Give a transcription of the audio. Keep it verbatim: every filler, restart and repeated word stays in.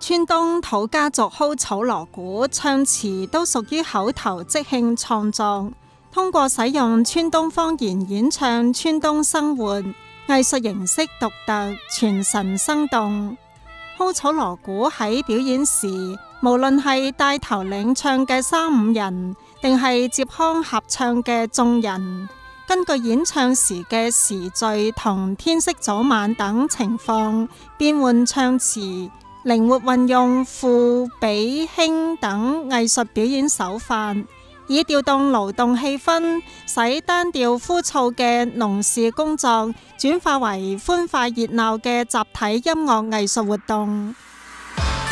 川東土家族蒿草鑼鼓唱詞都屬於口頭即興創作，通過使用川東方言演唱川東生活，藝術形式獨特，傳神生動。蒿草鑼鼓喺表演時，無論係帶頭領唱嘅三五人，定係接腔合唱嘅眾人，根據演唱時嘅時序同天色早晚等情況，變換唱詞，靈活運用賦、比、興等藝術表演手法，以調動勞動氣氛，使單調枯燥嘅農事工作轉化為歡快熱鬧嘅集體音樂藝術活動。